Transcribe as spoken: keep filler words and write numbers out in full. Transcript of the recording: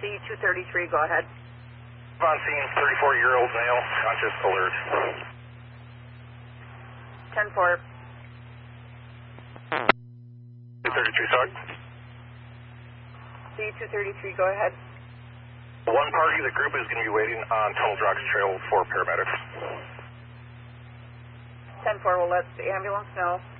C two thirty-three, go ahead. On scene, thirty-four-year-old male, conscious, alert. ten four. two thirty-three, sorry. C two thirty-three, go ahead. One party of the group is going to be waiting on Tunnel Rocks Trail for paramedics. ten four, we'll let the ambulance know.